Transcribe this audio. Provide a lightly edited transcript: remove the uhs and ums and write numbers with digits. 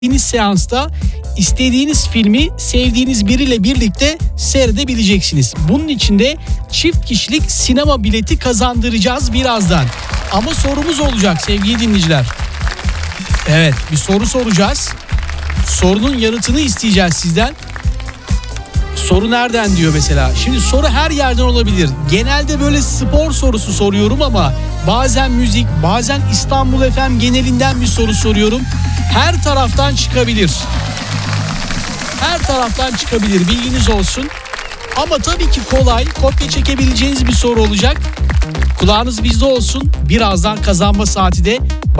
İstediğiniz seansta istediğiniz filmi sevdiğiniz biriyle birlikte seyredebileceksiniz. Bunun için de çift kişilik sinema bileti kazandıracağız birazdan. Ama sorumuz olacak sevgili dinleyiciler. Evet, bir soru soracağız. Sorunun yanıtını isteyeceğiz sizden. Soru nereden diyor mesela. Şimdi soru her yerden olabilir. Genelde böyle spor sorusu soruyorum ama bazen müzik, bazen İstanbul FM genelinden bir soru soruyorum. Her taraftan çıkabilir. Her taraftan çıkabilir, bilginiz olsun. Ama tabii ki kolay, kopya çekebileceğiniz bir soru olacak. Kulağınız bizde olsun. Birazdan kazanma saati de